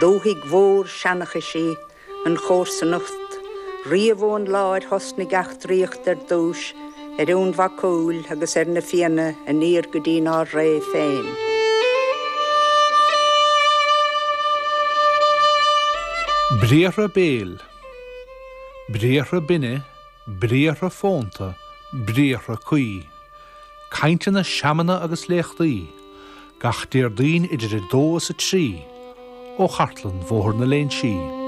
Dóigh mhór seannacha sé an chóir san nucht, riamhón láir hosna gachtríocht dúis ún bhacúil agus na fianna a níor go dtí ná ré féin. Bríothra béal, bríothra binne, bríothra fónta, bríothra cuí. Cainte na seamanna agus léachtaí, gach déir daoin idir 2 a 3, ó chartlan mhór na léin sí.